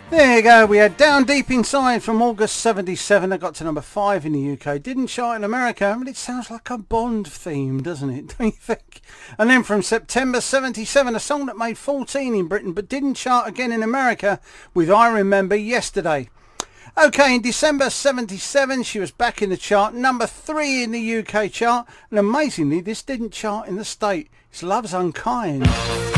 There you go, we had Down Deep Inside from August 77. That got to number 5 in the UK. Didn't chart in America, but it sounds like a Bond theme, doesn't it? Don't you think? And then from September 77, a song that made 14 in Britain but didn't chart again in America with I Remember Yesterday. Okay, in December 77, she was back in the chart, number 3 in the UK chart. And amazingly, this didn't chart in the States. It's Love's Unkind.